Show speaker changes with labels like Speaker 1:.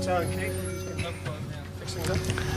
Speaker 1: tager en cake, vi skal nok for fixing det.